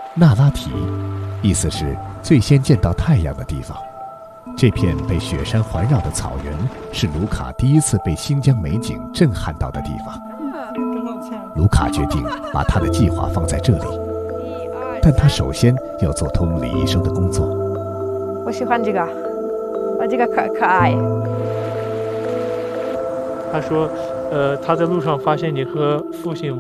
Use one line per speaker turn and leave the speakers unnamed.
那拉提，意思是最先见到太阳的地方。这片被雪山环绕的草原，是卢卡第一次被新疆美景震撼到的地方。卢卡决定把他的计划放在这里，但他首先要做通李医生的工作。
我喜欢这个，这个可爱。
他说，他在路上发现你和父亲